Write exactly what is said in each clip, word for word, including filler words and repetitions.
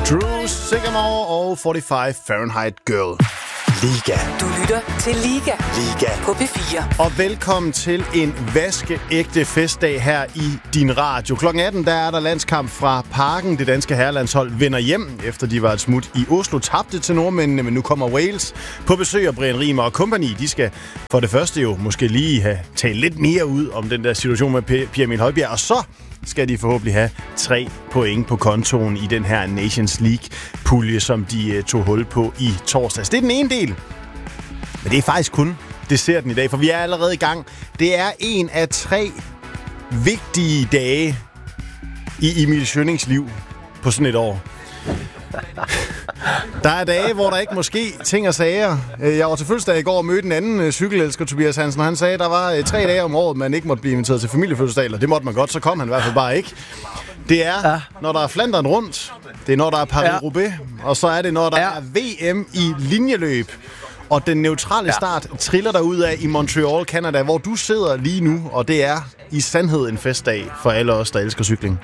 Drew Sycamore og forty-five Fahrenheit Girl. Liga. Du lytter til Liga. Liga. På P fire. Og velkommen til en vaskeægte festdag her i din radio. Klokken atten, der er der landskamp fra Parken. Det danske herrelandshold vender hjem, efter de var et smut i Oslo. Tabte til nordmændene, men nu kommer Wales på besøg, og Brian Riemer og company, de skal for det første jo måske lige have talt lidt mere ud om den der situation med Pierre Emil Højbjerg, og så skal de forhåbentlig have tre point på kontoen i den her Nations League-pulje, som de tog hul på i torsdags. Det er den ene del, men det er faktisk kun desserten i dag, for vi er allerede i gang. Det er en af tre vigtige dage i Emil Schønnings liv på sådan et år. Der er dage, hvor der ikke måske ting og sager. Jeg var til fødselsdag i går og mødte en anden cykelelsker, Tobias Hansen, og han sagde, at der var tre dage om året, man ikke måtte blive inviteret til familiefødselsdag, eller det måtte man godt, så kom han i hvert fald bare ikke. Det er, ja. når der er Flandern rundt, det er, når der er Paris-Roubaix, ja. og så er det, når der ja. er V M i linjeløb. Og den neutrale start ja. triller der ud af i Montreal, Canada, hvor du sidder lige nu, og det er i sandhed en festdag for alle os, der elsker cykling.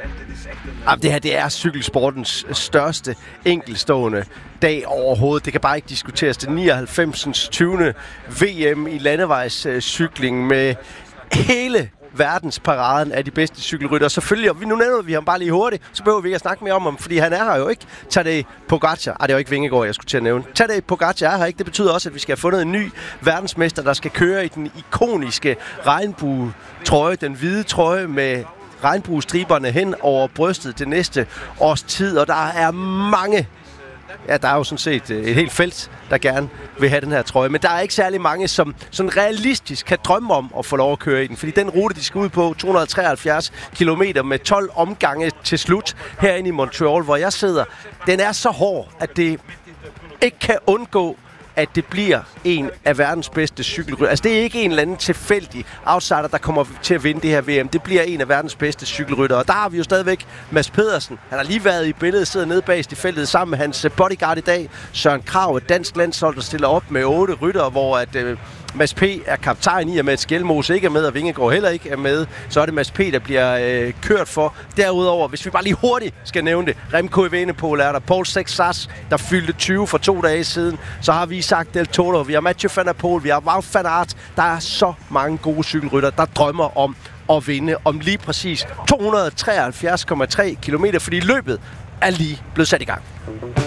Det her, det er cykelsportens største enkeltstående dag overhovedet. Det kan bare ikke diskuteres. Det nioghalvfems. tyvende V M i landevejscykling med hele verdensparaden af de bedste cykelryttere. Selvfølgelig, og vi nu nævner vi ham bare lige hurtigt, så behøver vi ikke at snakke mere om ham, fordi han er her jo ikke. Tadej Pogačar. Ej, det er jo ikke Vingegaard, jeg skulle til at nævne. Tadej Pogačar er her ikke. Det betyder også, at vi skal have fundet en ny verdensmester, der skal køre i den ikoniske regnbue-trøje, den hvide trøje med regnbuestriberne hen over brystet det næste års tid, og der er mange, ja, der er jo sådan set et helt felt, der gerne vil have den her trøje, men der er ikke særlig mange, som sådan realistisk kan drømme om at få lov at køre i den, fordi den rute, de skal ud på, to hundrede og treoghalvfjerds kilometer med tolv omgange til slut herinde i Montreal, hvor jeg sidder, den er så hård, at det ikke kan undgå at det bliver en af verdens bedste cykelrytter. Altså, det er ikke en eller anden tilfældig outsider, der kommer til at vinde det her V M. Det bliver en af verdens bedste cykelrytter. Og der har vi jo stadigvæk Mads Pedersen. Han har lige været i billedet, sidder nede bagest i feltet sammen med hans bodyguard i dag. Søren Kragh, et dansk landshold, der stiller op med otte ryttere, hvor at øh, Mads P. er kaptajn i, og Mats Gjelmose ikke er med, og Vingegaard heller ikke er med. Så er det Mads P., der bliver øh, kørt for. Derudover, hvis vi bare lige hurtigt skal nævne det, Remco Evenepoel er der, Paul Sexas, der fyldte tyve for to dage siden. Så har vi Isaac Del Toro, vi har Mathieu van der Poel, vi har Wout van Aert. Der er så mange gode cykelrytter, der drømmer om at vinde om lige præcis to hundrede og treoghalvfjerds komma tre kilometer, fordi løbet er lige blevet sat i gang.